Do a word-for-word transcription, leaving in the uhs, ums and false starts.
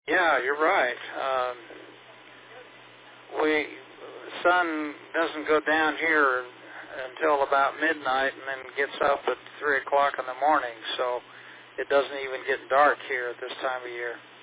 Yeah, you're right. Um, we the sun doesn't go down here until about midnight, and then gets up at three o'clock in the morning. So it doesn't even get dark here at this time of year.